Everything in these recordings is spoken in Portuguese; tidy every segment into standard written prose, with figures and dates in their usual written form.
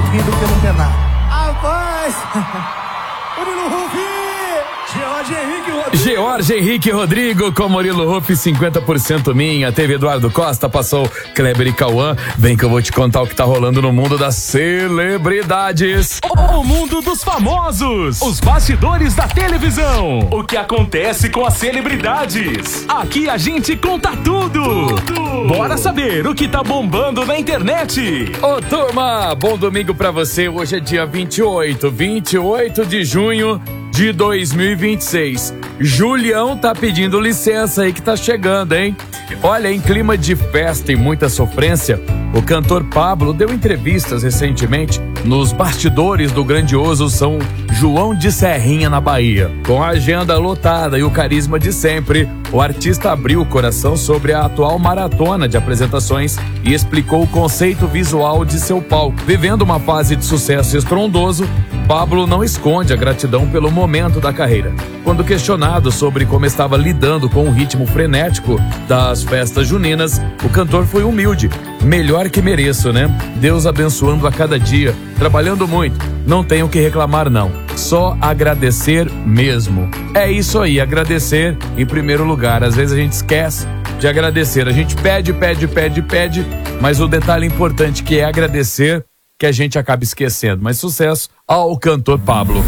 rindo pelo penar. Rapaz! Murilo Rufi! George Henrique Rodrigo com Murilo Rufi, 50% minha. Teve Eduardo Costa, passou Kleber e Cauã. Vem que eu vou te contar o que tá rolando no mundo das celebridades. O mundo dos famosos, os bastidores da televisão, o que acontece com as celebridades. Aqui a gente conta tudo. Bora saber o que tá bombando na internet. Ô turma, bom domingo pra você. Hoje é dia 28 de junho de 2026. Julião tá pedindo licença aí que tá chegando, hein? Olha, em clima de festa e muita sofrência, o cantor Pablo deu entrevistas recentemente nos bastidores do grandioso São João de Serrinha, na Bahia. Com a agenda lotada e o carisma de sempre, o artista abriu o coração sobre a atual maratona de apresentações e explicou o conceito visual de seu palco. Vivendo uma fase de sucesso estrondoso, Pablo não esconde a gratidão pelo momento da carreira. Quando questionado sobre como estava lidando com o ritmo frenético das festas juninas, o cantor foi humilde. Melhor que mereço, né? Deus abençoando a cada dia, trabalhando muito. Não tenho o que reclamar, não. Só agradecer mesmo. É isso aí, agradecer em primeiro lugar. Às vezes a gente esquece de agradecer. A gente pede, mas o detalhe importante que é agradecer, que a gente acaba esquecendo. Mas sucesso ao cantor Pablo.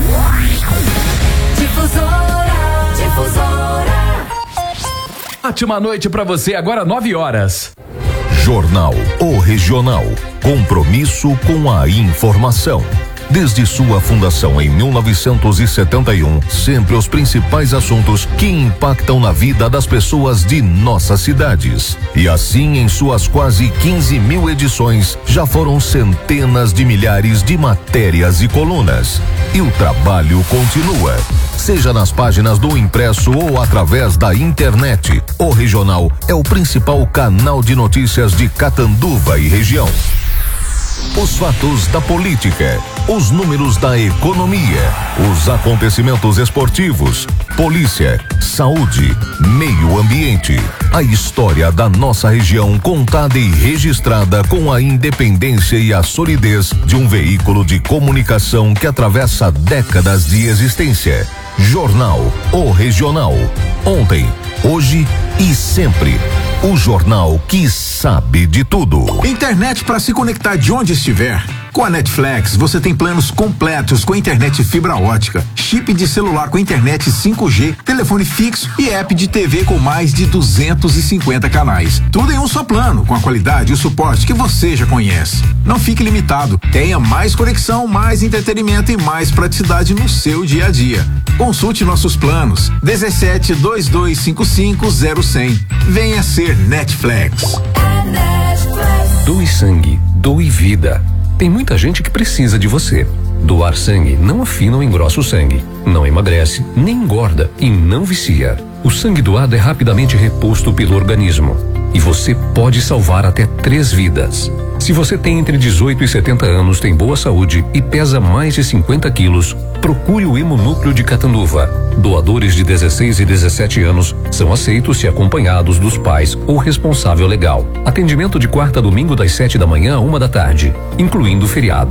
Ótima noite pra você, agora 9h. Jornal O Regional. Compromisso com a informação. Desde sua fundação em 1971, sempre os principais assuntos que impactam na vida das pessoas de nossas cidades. E assim, em suas quase 15 mil edições, já foram centenas de milhares de matérias e colunas. E o trabalho continua. Seja nas páginas do impresso ou através da internet, o Regional é o principal canal de notícias de Catanduva e região. Os fatos da política, os números da economia, os acontecimentos esportivos, polícia, saúde, meio ambiente. A história da nossa região contada e registrada com a independência e a solidez de um veículo de comunicação que atravessa décadas de existência. Jornal O Regional. Ontem, hoje e sempre. O jornal que sabe de tudo. Internet para se conectar de onde estiver. Com a Netflix, você tem planos completos com internet fibra ótica, chip de celular com internet 5G, telefone fixo e app de TV com mais de 250 canais. Tudo em um só plano, com a qualidade e o suporte que você já conhece. Não fique limitado. Tenha mais conexão, mais entretenimento e mais praticidade no seu dia a dia. Consulte nossos planos. 17 2255 0100. Venha ser Netflix. Doe sangue, doe vida. Tem muita gente que precisa de você. Doar sangue não afina ou engrossa o sangue, não emagrece, nem engorda e não vicia. O sangue doado é rapidamente reposto pelo organismo e você pode salvar até 3 vidas. Se você tem entre 18 e 70 anos, tem boa saúde e pesa mais de 50 quilos, procure o Hemonúcleo de Catanduva. Doadores de 16 e 17 anos são aceitos se acompanhados dos pais ou responsável legal. Atendimento de quarta a domingo das 7 da manhã a 1 da tarde, incluindo feriado.